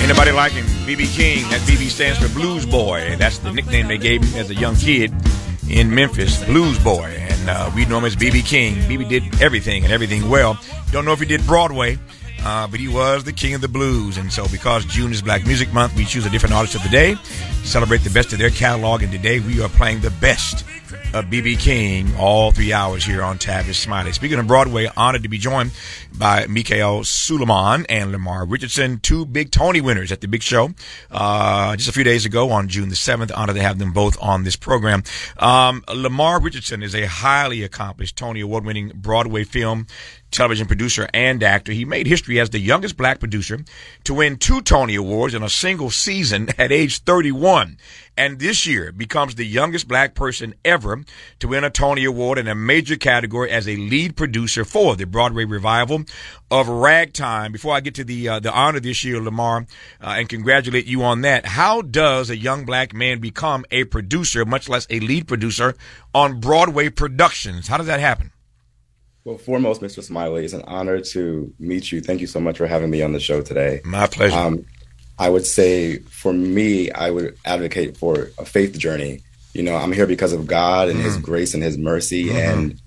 Anybody like him? B.B. King. That B.B. stands for Blues Boy. That's the nickname they gave him as a young kid in Memphis, Blues Boy. And we know him as B.B. King. B.B. did everything and everything well. Don't know if he did Broadway, but he was the king of the blues. And so because June is Black Music Month, we choose a different artist of the day to celebrate the best of their catalog. And today we are playing the best of B.B. King all 3 hours here on Tavis Smiley. Speaking of Broadway, honored to be joined by Mikael Suleiman and Lamar Richardson, two big Tony winners at the big show just a few days ago on June the 7th. Honored to have them both on this program. Lamar Richardson is a highly accomplished Tony Award-winning Broadway film, television producer, and actor. He made history as the youngest black producer to win 2 Tony Awards in a single season at age 31. And this year becomes the youngest black person ever to win a Tony Award in a major category as a lead producer for the Broadway revival of Ragtime. Before I get to the honor this year, Lamar, and congratulate you on that, how does a young black man become a producer, much less a lead producer, on Broadway productions? How does that happen? Well, foremost, Mr. Smiley, it's an honor to meet you. Thank you so much for having me on the show today. My pleasure. I would say for me, I would advocate for a faith journey. You know, I'm here because of God and His grace and His mercy. And,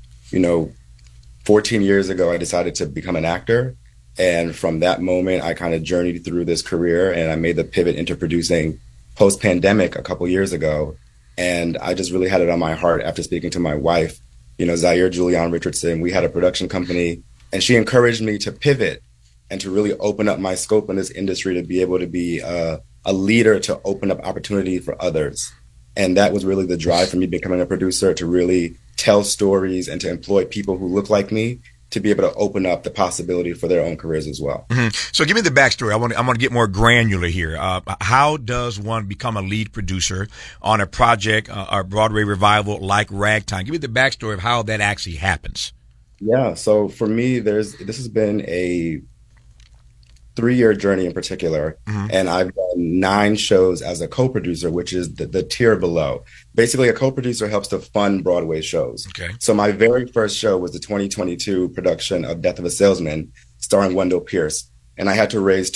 14 years ago, I decided to become an actor. And from that moment, I kind of journeyed through this career and I made the pivot into producing post-pandemic a couple years ago. And I just really had it on my heart after speaking to my wife, Zaire Julian Richardson. We had a production company and she encouraged me to pivot and to really open up my scope in this industry to be able to be a leader, to open up opportunity for others. And that was really the drive for me becoming a producer, to really tell stories and to employ people who look like me to be able to open up the possibility for their own careers as well. So give me the backstory. I want to get more granular here. How does one become a lead producer on a project, a Broadway revival like Ragtime? Give me the backstory of how that actually happens. Yeah. So for me, this has been a 3-year journey in particular. And I've done 9 shows as a co-producer, which is the tier below. Basically, a co-producer helps to fund Broadway shows. Okay. So my very first show was the 2022 production of Death of a Salesman, starring Wendell Pierce. And I had to raise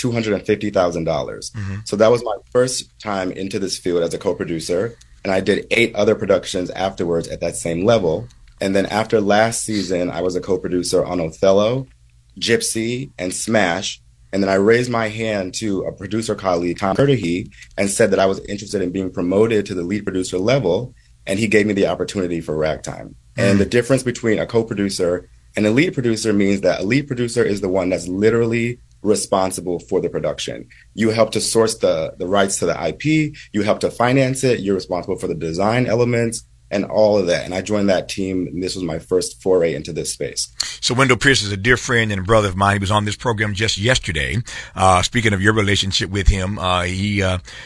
$250,000. So that was my first time into this field as a co-producer. And I did 8 other productions afterwards at that same level. And then after last season, I was a co-producer on Othello, Gypsy, and Smash. And then I raised my hand to a producer colleague, Tom Curtahy, and said that I was interested in being promoted to the lead producer level. And he gave me the opportunity for Ragtime. And the difference between a co-producer and a lead producer means that a lead producer is the one that's literally responsible for the production. You help to source the rights to the IP. You help to finance it. You're responsible for the design elements and all of that. And I joined that team, and this was my first foray into this space. So Wendell Pierce is a dear friend and a brother of mine. He was on this program just yesterday. Speaking of your relationship with him, he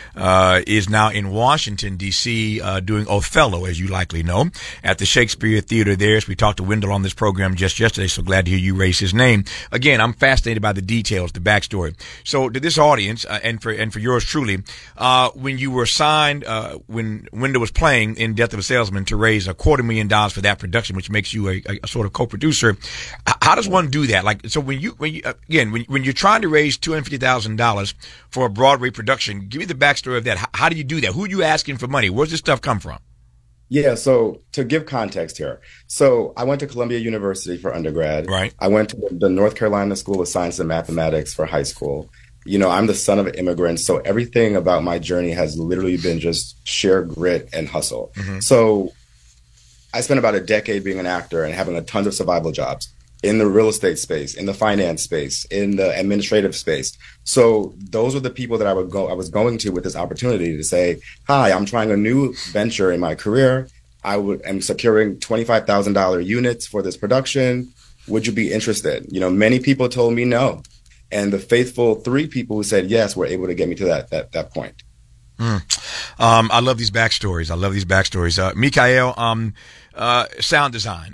is now in Washington, D.C., doing Othello, as you likely know, at the Shakespeare Theater there. So we talked to Wendell on this program just yesterday, so glad to hear you raise his name. Again, I'm fascinated by the details, the backstory. So to this audience, and for yours truly, when you were signed, when Wendell was playing in Death of a Salesman, to raise $250,000 for that production, which makes you a sort of co-producer. How does one do that? Like, so when you're trying to raise $250,000 for a Broadway production, give me the backstory of that. How do you do that? Who are you asking for money? Where's this stuff come from? Yeah, so to give context here, so I went to Columbia University for undergrad. Right. I went to the North Carolina School of Science and Mathematics for high school. I'm the son of immigrants, so everything about my journey has literally been just sheer grit and hustle. So I spent about a decade being an actor and having tons of survival jobs in the real estate space, in the finance space, in the administrative space. So those were the people that I was going to with this opportunity to say, hi, I'm trying a new venture in my career. I'm securing $25,000 units for this production. Would you be interested? Many people told me no. And the faithful 3 people who said yes were able to get me to that point. I love these backstories. Mikael, sound design,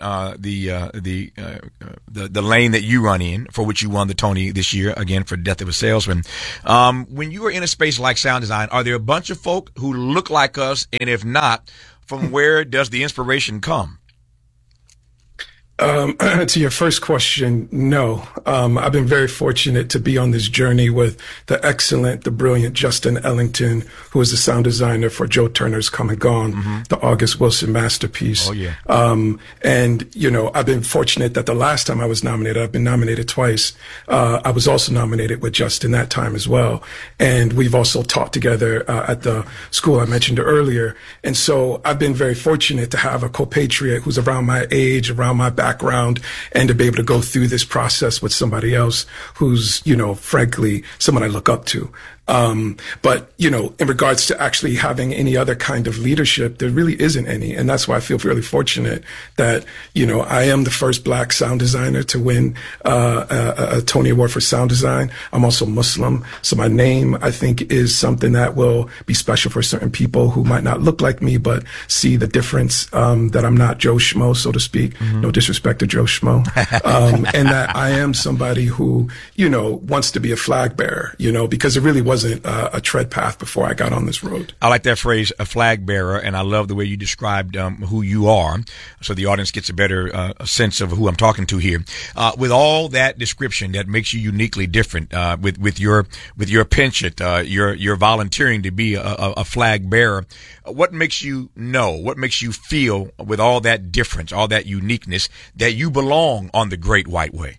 the lane that you run in, for which you won the Tony this year, again, for Death of a Salesman. When you are in a space like sound design, are there a bunch of folk who look like us? And if not, from where does the inspiration come? To your first question, no. I've been very fortunate to be on this journey with the excellent, the brilliant Justin Ellington, who is the sound designer for Joe Turner's Come and Gone, the August Wilson masterpiece. Oh, yeah. And, you know, I've been fortunate that the last time I was nominated, I've been nominated twice. I was also nominated with Justin that time as well. And we've also taught together at the school I mentioned earlier. And so I've been very fortunate to have a compatriot who's around my age, around my background, and to be able to go through this process with somebody else who's, you know, frankly, someone I look up to. But, you know, in regards to actually having any other kind of leadership, there really isn't any. And that's why I feel really fortunate that, you know, I am the first Black sound designer to win a Tony Award for sound design. I'm also Muslim. So my name, I think, is something that will be special for certain people who might not look like me, but see the difference, that I'm not Joe Schmo, so to speak. No disrespect to Joe Schmo. And that I am somebody who, you know, wants to be a flag bearer, you know, because it really wasn't a tread path before I got on this road. I like that phrase, a flag bearer, and I love the way you described who you are, so the audience gets a better sense of who I'm talking to here. With all that description that makes you uniquely different, with your penchant, your volunteering to be a flag bearer, what makes you know, what makes you feel, with all that difference, all that uniqueness, that you belong on the Great White Way?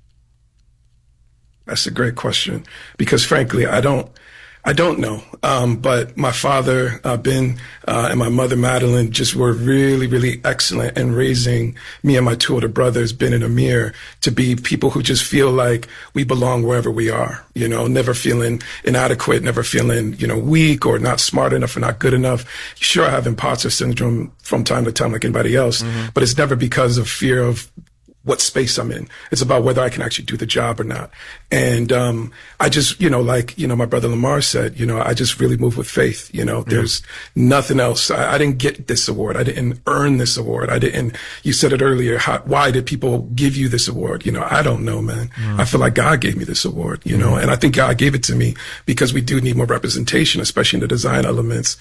That's a great question, because frankly, I don't know. But my father, Ben, and my mother, Madeline, just were really, really excellent in raising me and my two older brothers, Ben and Amir, to be people who just feel like we belong wherever we are, you know, never feeling inadequate, never feeling, you know, weak or not smart enough or not good enough. Sure, I have imposter syndrome from time to time like anybody else, but it's never because of fear of what space I'm in. It's about whether I can actually do the job or not. And, I just, you know, like, you know, my brother Lamar said, you know, I just really move with faith. You know, there's nothing else. I didn't get this award. I didn't earn this award. You said it earlier. Why did people give you this award? You know, I don't know, man. I feel like God gave me this award, you know, and I think God gave it to me because we do need more representation, especially in the design elements.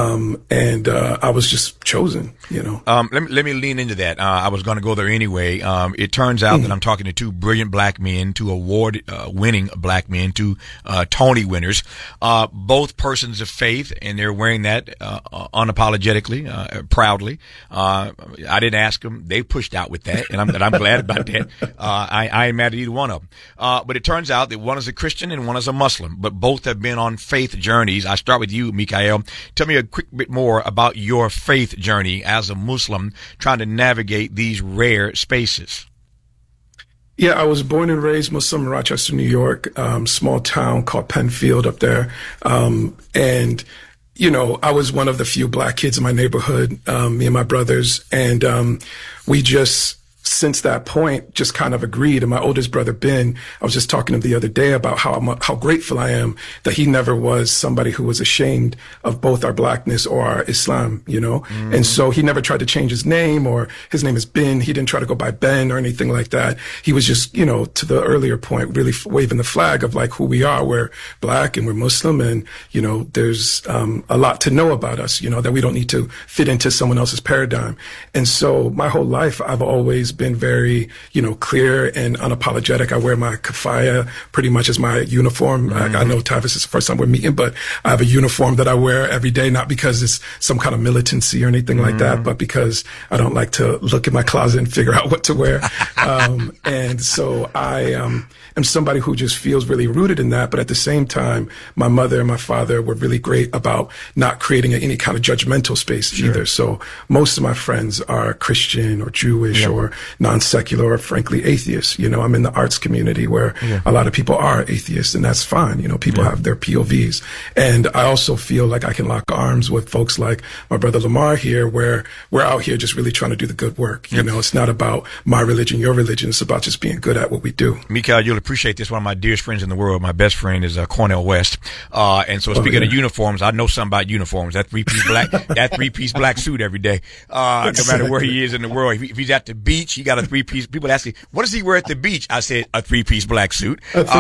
I was just chosen, you know. Let me lean into that. I was going to go there anyway. It turns out that I'm talking to two brilliant Black men, two award-winning Black men, two Tony winners, both persons of faith, and they're wearing that unapologetically, proudly. I didn't ask them; they pushed out with that, and I'm glad about that. I ain't mad at either one of them. But it turns out that one is a Christian and one is a Muslim, but both have been on faith journeys. I start with you, Mikael. Tell me a quick bit more about your faith journey as a Muslim, trying to navigate these rare spaces. Yeah, I was born and raised Muslim in Rochester, New York, small town called Penfield up there. And, you know, I was one of the few Black kids in my neighborhood, me and my brothers. And we just, since that point, just kind of agreed. And my oldest brother, Ben, I was just talking to him the other day about how grateful I am that he never was somebody who was ashamed of both our Blackness or our Islam, you know? And so he never tried to change his name, or his name is Ben. He didn't try to go by Ben or anything like that. He was just, you know, to the earlier point, really waving the flag of like who we are. We're Black and we're Muslim, and, you know, there's a lot to know about us, you know, that we don't need to fit into someone else's paradigm. And so my whole life, I've always been very, you know, clear and unapologetic. I wear my kafaya pretty much as my uniform. I know, Tavis, it's the first time we're meeting, but I have a uniform that I wear every day, not because it's some kind of militancy or anything like that, but because I don't like to look in my closet and figure out what to wear. And so I am somebody who just feels really rooted in that. But at the same time, my mother and my father were really great about not creating any kind of judgmental space either. So most of my friends are Christian or Jewish or non-secular or frankly atheists. You know, I'm in the arts community where a lot of people are atheists, and that's fine. You know, people have their POVs. And I also feel like I can lock arms with folks like my brother Lamar here, where we're out here just really trying to do the good work. You know, it's not about my religion, your religion. It's about just being good at what we do. Mikael, you'll appreciate this. One of my dearest friends in the world, my best friend, is Cornel West. And so speaking of uniforms, I know something about uniforms. That three-piece black suit every day. No matter where he is in the world. If he's at the beach, He got a 3-piece. People ask me, what does he wear at the beach? I said, a 3-piece black suit.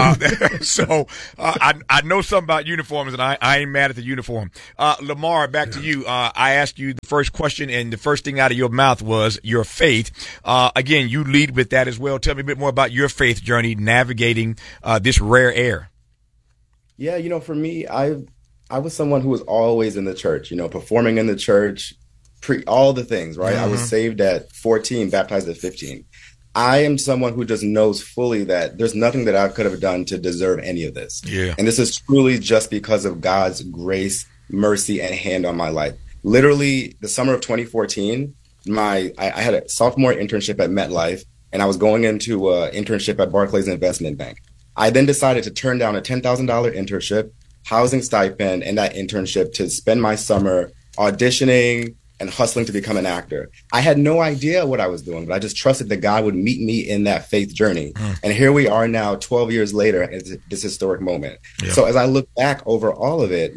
So I know something about uniforms, and I ain't mad at the uniform. Lamar, back to you. I asked you the first question, and the first thing out of your mouth was your faith. Again, you lead with that as well. Tell me a bit more about your faith journey navigating this rare air. Yeah, for me, I was someone who was always in the church, performing in the church, all the things, right? I was saved at 14, baptized at 15. I am someone who just knows fully that there's nothing that I could have done to deserve any of this. Yeah. And this is truly just because of God's grace, mercy, and hand on my life. Literally, the summer of 2014, I had a sophomore internship at MetLife, and I was going into an internship at Barclays Investment Bank. I then decided to turn down a $10,000 internship, housing stipend, and that internship to spend my summer auditioning and hustling to become an actor. I had no idea what I was doing, but I just trusted that God would meet me in that faith journey. And here we are now, 12 years later, at this historic moment. Yeah. So as I look back over all of it,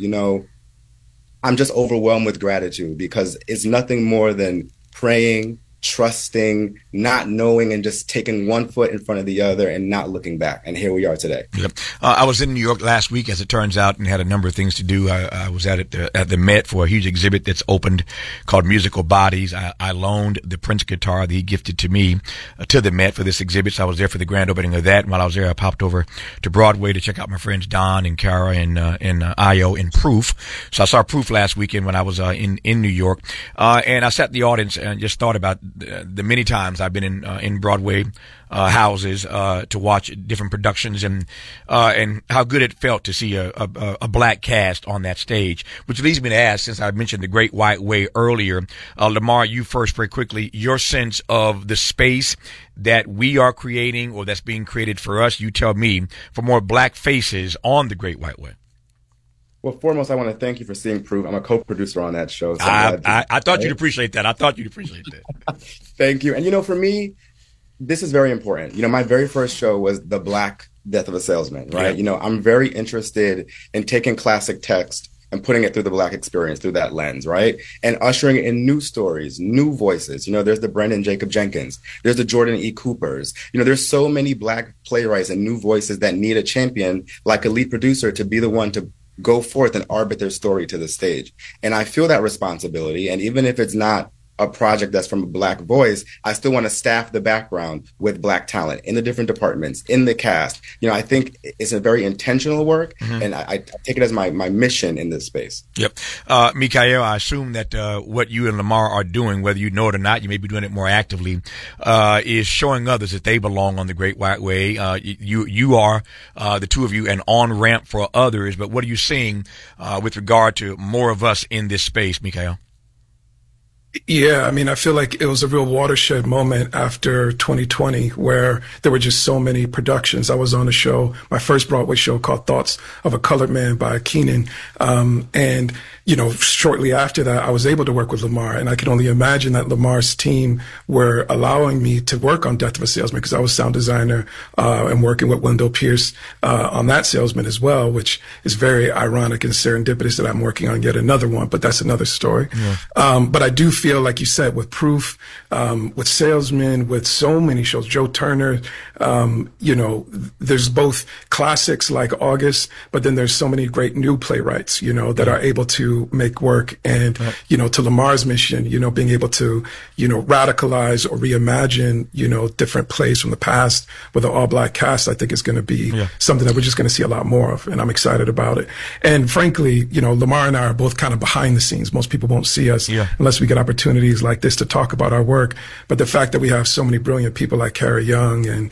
I'm just overwhelmed with gratitude, because it's nothing more than praying, trusting, not knowing, and just taking one foot in front of the other and not looking back. And here we are today. Yep. I was in New York last week, as it turns out, and had a number of things to do. I was at the Met for a huge exhibit that's opened called Musical Bodies. I loaned the Prince guitar that he gifted to me to the Met for this exhibit. So I was there for the grand opening of that. And while I was there, I popped over to Broadway to check out my friends Don and Kara and Io in Proof. So I saw Proof last weekend when I was in New York. And I sat in the audience and just thought about the many times I've been in Broadway houses to watch different productions, and how good it felt to see a black cast on that stage. Which leads me to ask, since I mentioned the Great White Way earlier, Lamar, you first very quickly, your sense of the space that we are creating or that's being created for us, you tell me, for more black faces on the Great White Way. Well, foremost, I want to thank you for seeing Proof. I'm a co-producer on that show. So I thought you'd appreciate that. Thank you. And, for me, this is very important. My very first show was The Black Death of a Salesman, right? Yeah. I'm very interested in taking classic text and putting it through the Black experience, through that lens, right? And ushering in new stories, new voices. There's the Brendan Jacob Jenkins. There's the Jordan E. Coopers. There's so many Black playwrights and new voices that need a champion like a lead producer to be the one to go forth and arbit their story to the stage. And I feel that responsibility. And even if it's not a project that's from a Black voice, I still want to staff the background with Black talent in the different departments, in the cast. I think it's a very intentional work, and I take it as my mission in this space. Yep. Mikael, I assume that what you and Lamar are doing, whether you know it or not, you may be doing it more actively, is showing others that they belong on the Great White Way. You are, the two of you, an on-ramp for others, but what are you seeing with regard to more of us in this space, Mikael? Yeah, I feel like it was a real watershed moment after 2020 where there were just so many productions. I was on a show, my first Broadway show called Thoughts of a Colored Man by Keenan. And shortly after that, I was able to work with Lamar, and I can only imagine that Lamar's team were allowing me to work on Death of a Salesman, because I was sound designer, and working with Wendell Pierce, on that Salesman as well, which is very ironic and serendipitous that I'm working on yet another one, but that's another story. Yeah. But I do feel, like you said, with Proof, with Salesman, with so many shows, Joe Turner, there's both classics like August, but then there's so many great new playwrights, that are able to make work. And, to Lamar's mission, being able to, radicalize or reimagine, different plays from the past with an all Black cast, I think is going to be something that we're just going to see a lot more of. And I'm excited about it. And frankly, Lamar and I are both kind of behind the scenes. Most people won't see us unless we get opportunities like this to talk about our work. But the fact that we have so many brilliant people like Kara Young and,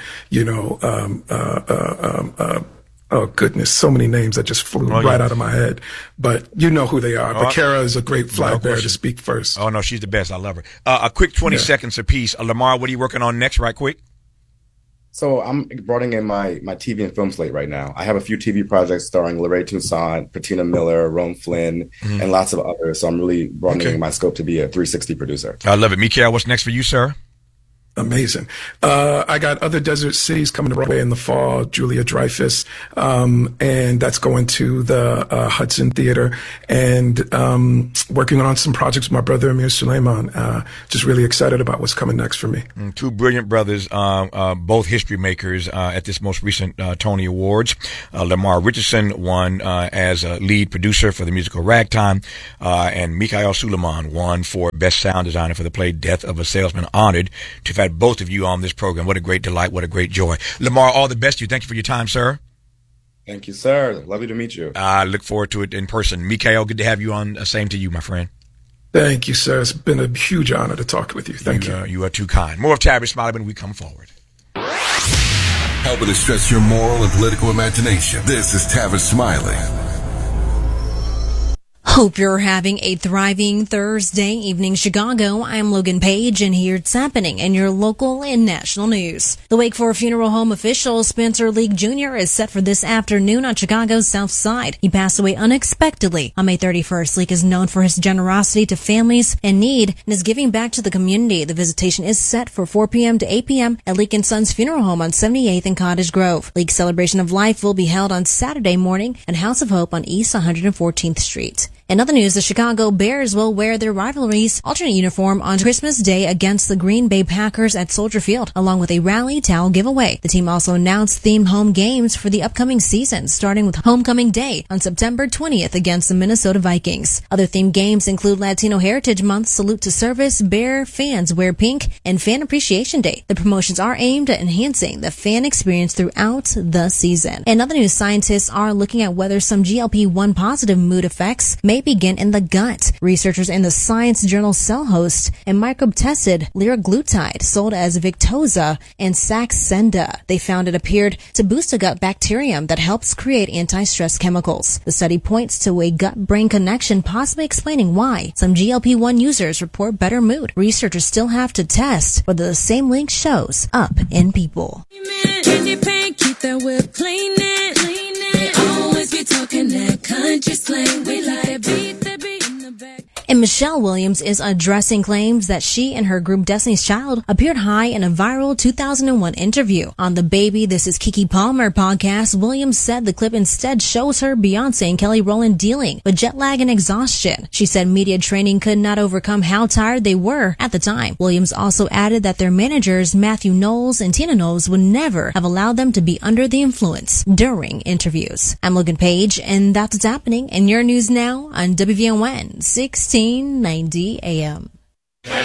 oh goodness, so many names that just flew right out of my head. But you know who they are. But Kara is a great flag bearer to speak first. Oh no, she's the best. I love her. A quick 20 seconds apiece. Lamar, what are you working on next, right quick? So I'm broadening in my TV and film slate right now. I have a few TV projects starring Larae Toussaint, Patina Miller, Rome Flynn, and lots of others. So I'm really broadening my scope to be a 360 producer. I love it. Mikael, what's next for you, sir? Amazing. I got Other Desert Cities coming to Broadway in the fall, Julia Dreyfus, and that's going to the Hudson Theater, and working on some projects with my brother Amir Suleiman. Just really excited about what's coming next for me. Two brilliant brothers, both history makers at this most recent Tony Awards. Lamar Richardson won as a lead producer for the musical Ragtime, and Mikhail Suleiman won for Best Sound Designer for the play Death of a Salesman. Honored to have had both of you on this program. What a great delight. What a great joy. Lamar, all the best to you. Thank you for your time, sir. Thank you, sir. Lovely to meet you. I look forward to it in person. Mikhail, good to have you on. Same to you, my friend. Thank you, sir. It's been a huge honor to talk with you. Thank you. You are too kind. More of Tavis Smiley when we come forward. Helping to stretch your moral and political imagination. This is Tavis Smiley. Hope you're having a thriving Thursday evening, Chicago. I'm Logan Page, and here's happening in your local and national news. The wake for funeral home official Spencer Leak Jr. is set for this afternoon on Chicago's South Side. He passed away unexpectedly on May 31st. Leak is known for his generosity to families in need and is giving back to the community. The visitation is set for 4 p.m. to 8 p.m. at Leak & Sons Funeral Home on 78th and Cottage Grove. Leak's celebration of life will be held on Saturday morning at House of Hope on East 114th Street. In other news, the Chicago Bears will wear their rivalry's alternate uniform on Christmas Day against the Green Bay Packers at Soldier Field, along with a rally towel giveaway. The team also announced themed home games for the upcoming season, starting with Homecoming Day on September 20th against the Minnesota Vikings. Other themed games include Latino Heritage Month, Salute to Service, Bear Fans Wear Pink, and Fan Appreciation Day. The promotions are aimed at enhancing the fan experience throughout the season. In other news, scientists are looking at whether some GLP-1 positive mood effects may begin in the gut. Researchers in the science journal Cell Host and microbe-tested liraglutide, sold as Victoza and Saxenda. They found it appeared to boost a gut bacterium that helps create anti-stress chemicals. The study points to a gut-brain connection, possibly explaining why some GLP-1 users report better mood. Researchers still have to test whether the same link shows up in people. And Michelle Williams is addressing claims that she and her group Destiny's Child appeared high in a viral 2001 interview. On the Baby, This Is Keke Palmer podcast, Williams said the clip instead shows her, Beyonce, and Kelly Rowland dealing with jet lag and exhaustion. She said media training could not overcome how tired they were at the time. Williams also added that their managers, Matthew Knowles and Tina Knowles, would never have allowed them to be under the influence during interviews. I'm Logan Page, and that's what's happening in your news now on WVON 1690 AM.